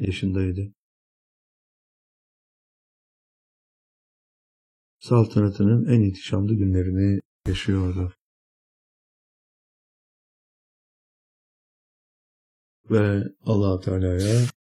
yaşındaydı. Saltanatının en ihtişamlı günlerini yaşıyordu. Ve Allah-u Teala'ya